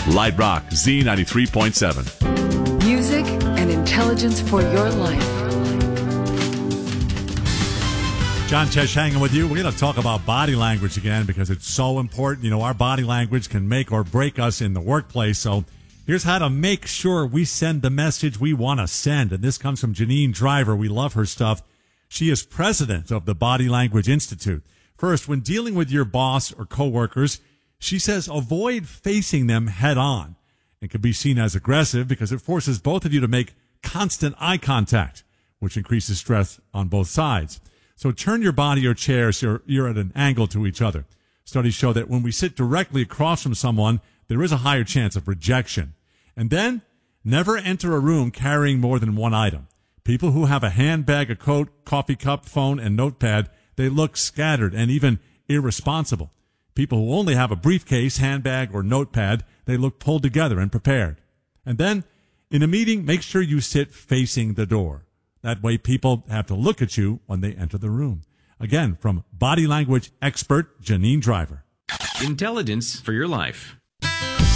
Light Rock Z93.7. Music and intelligence for your life. John Tesh hanging with you. We're going to talk about body language again because it's so important. You know, our body language can make or break us in the workplace. So here's how to make sure we send the message we want to send. And this comes from Janine Driver. We love her stuff. She is president of the Body Language Institute. First, when dealing with your boss or coworkers, she says avoid facing them head on. It can be seen as aggressive because it forces both of you to make constant eye contact, which increases stress on both sides. So turn your body or chair so you're at an angle to each other. Studies show that when we sit directly across from someone, there is a higher chance of rejection. And then, never enter a room carrying more than one item. People who have a handbag, a coat, coffee cup, phone, and notepad, they look scattered and even irresponsible. People who only have a briefcase, handbag, or notepad, they look pulled together and prepared. And then, in a meeting, make sure you sit facing the door. That way people have to look at you when they enter the room. Again, from body language expert Janine Driver. Intelligence for your life.